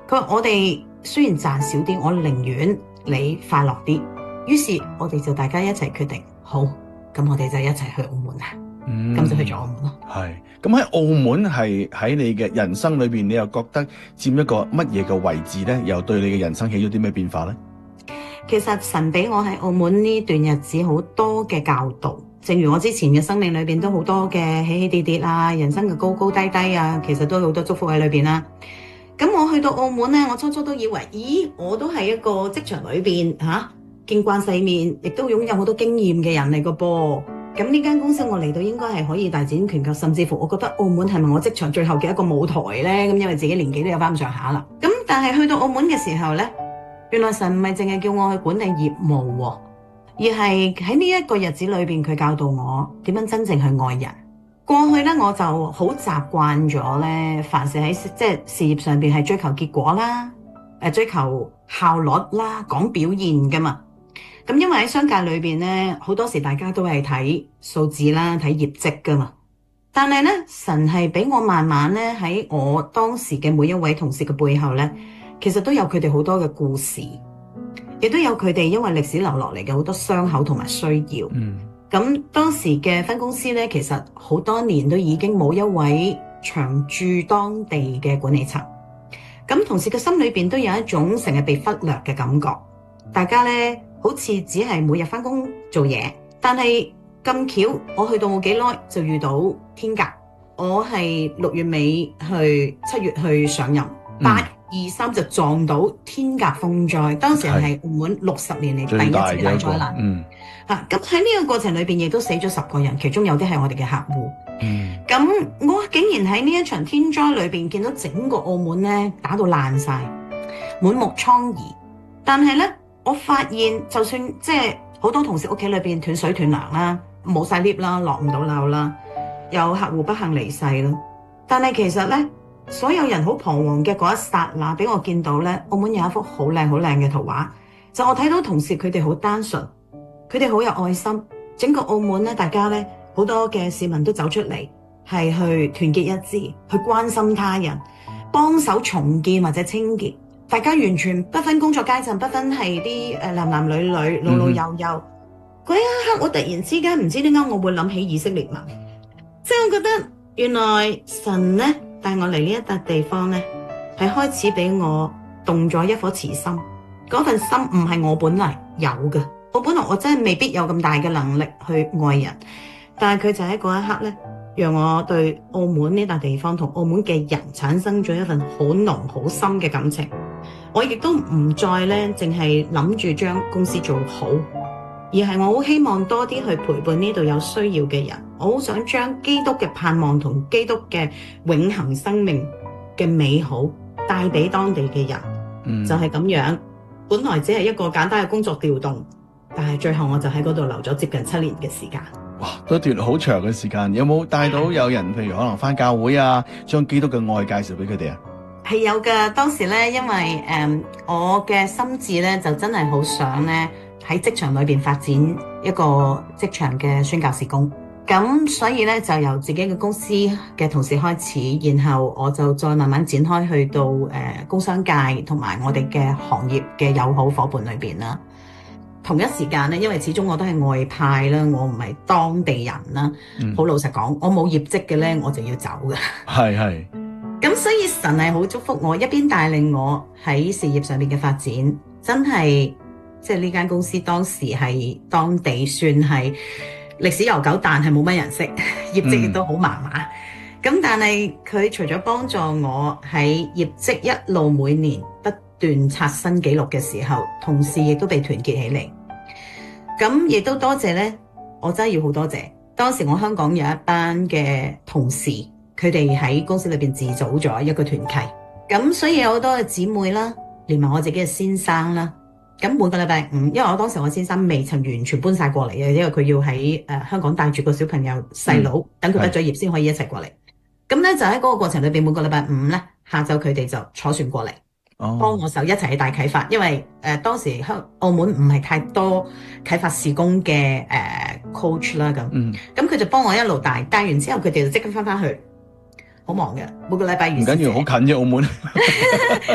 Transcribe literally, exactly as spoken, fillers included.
佢話我哋雖然賺少啲，我寧願你快樂啲。於是我哋就大家一齊決定，好，咁我哋就一齊去澳門啦。咁、嗯、就去咗澳門咯。 係，咁喺澳門係喺你嘅人生裏邊，你又覺得佔一個乜嘢嘅位置咧？又對你嘅人生起咗啲咩變化咧？ 其實神俾我喺澳門呢段日子好多嘅教導，正如我之前嘅生命裏邊都好多嘅起起跌跌啊，人生嘅高高低低啊，其實都有好多祝福喺裏邊啦。咁我去到澳門咧，我初初都以為，咦，我都係一個職場裏邊吓見慣世面，亦都擁有好多經驗嘅人嚟個噃。咁呢間公司我嚟到應該係可以大展拳腳，甚至乎我覺得澳門係咪我職場最後嘅一個舞台咧？咁因為自己年紀都有翻咁上下啦。咁但係去到澳門嘅時候咧，原來神唔係淨係叫我去管理業務，而係喺呢一個日子裏邊，佢教導我點樣真正去愛人。過去咧我就好習慣咗咧，凡事喺即係事業上邊係追求結果啦，誒追求效率啦，講表現噶嘛。咁因為喺商界裏邊咧，好多時大家都係睇數字啦，睇業績噶嘛。但係咧，神係俾我慢慢咧喺我當時嘅每一位同事嘅背後咧，其實都有佢哋好多嘅故事，亦都有佢哋因為歷史留落嚟嘅好多傷口同埋需要。嗯，咁當時嘅分公司咧，其實好多年都已經冇一位長駐當地嘅管理層。咁同事嘅心裏邊都有一種成日被忽略嘅感覺，大家咧。好似只係每日返工做嘢，但係咁巧，我去到冇幾耐就遇到天鴿。我係六月尾去七月去上任，八二三就撞到天鴿風災。當時係澳門六十年嚟第一次大災難。嗯，嚇咁喺呢個過程裏邊，亦都死咗十個人，其中有啲係我哋嘅客戶。嗯，咁我竟然喺呢一場天災裏邊見到整個澳門咧打到爛晒，滿目瘡痍。但係咧。我發現就算即係好多同事屋企裏邊斷水斷糧啦，冇晒 lift 啦，落唔到樓啦，有客戶不幸離世啦。但係其實咧，所有人好彷徨嘅嗰一剎那，俾我見到咧，澳門有一幅好靚好靚嘅圖畫。就我睇到同事佢哋好單純，佢哋好有愛心。整個澳門咧，大家咧好多嘅市民都走出嚟，係去團結一致，去關心他人，幫手重建或者清潔。大家完全不分工作階層，不分係啲誒男男女女、老老幼幼。嗰、嗯、一刻，我突然之間唔知點解我會諗起以色列民，即係我覺得原來神咧帶我嚟呢一笪地方咧，係開始俾我動咗一顆慈心。嗰份心唔係我本嚟有嘅，我本來我真係未必有咁大嘅能力去愛人，但係佢就喺嗰一刻咧，讓我對澳門呢笪地方同澳門嘅人產生咗一份好濃好深嘅感情。我亦都唔再咧，淨係諗住將公司做好，而係我好希望多啲去陪伴呢度有需要嘅人。我好想將基督嘅盼望同基督嘅永恆生命嘅美好帶俾當地嘅人。嗯，就係咁樣。本來只係一個簡單嘅工作調動，但係最後我就喺嗰度留咗接近七年嘅時間。 哇，都段好長嘅時間。有冇帶到有人，譬如可能返教會啊，將基督嘅愛介紹俾佢哋啊？ 係有㗎，當時咧，因為誒、嗯、我嘅心志咧，就真係好想咧喺職場裏邊發展一個職場嘅宣教事工。咁所以咧，就由自己嘅公司嘅同事開始，然後我就再慢慢展開去到誒、呃、工商界同埋我哋嘅行業嘅友好夥伴裏邊啦。同一時間咧，因為始終我都係外派啦，我唔係當地人啦。好、嗯、老實講，我冇業績嘅咧，我就要走嘅。係係。咁所以神係好祝福我，一邊帶領我喺事業上面嘅發展，真係即係呢間公司當時係當地算係歷史悠久，但係冇乜人識，業績亦都好麻麻。咁、嗯、但係佢除咗幫助我喺業績一路每年不斷刷新紀錄嘅時候，同事亦都被團結起嚟。咁亦都多謝呢，我真係要好多謝。當時我香港有一班嘅同事。佢哋喺公司裏邊自組咗一個團契，咁所以有好多嘅姊妹啦，連埋我自己嘅先生啦，咁每個禮拜五，因為我當時我先生未曾完全搬晒過嚟嘅，因為佢要喺誒、呃、香港帶住個小朋友細佬，等佢畢咗業先可以一齊過嚟。咁咧就喺嗰個過程裏邊，每個禮拜五咧下晝佢哋就坐船過嚟，幫、哦、我手一齊去帶啟發，因為誒、呃、當時香澳門唔係太多啟發事工嘅誒、呃、coach 啦咁，咁佢、嗯、就幫我一路帶，帶完之後佢哋就即刻翻翻去。好忙嘅，每個禮拜完。唔緊要，好近啫，澳門。